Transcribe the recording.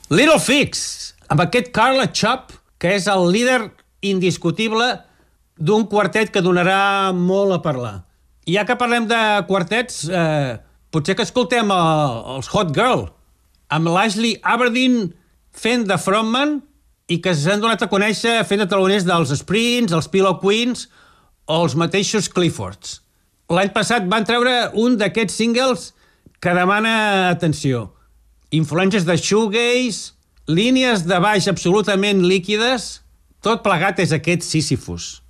Little Fix, amb aquest Carl Chop, que és el líder indiscutible d'un quartet que donarà molt a parlar. I ja que parlem de quartets, potser que escoltem els Hot Girl, amb l'Ashley Aberdeen fent de frontman i que s'han donat a conèixer fent de taloners dels Springs, els Pillow Queens o els mateixos Cliffords. L'any passat van treure un d'aquests singles que demana atenció. Influències de shoegaze, línies de baix absolutament líquides, tot plegat és aquest Sísifus.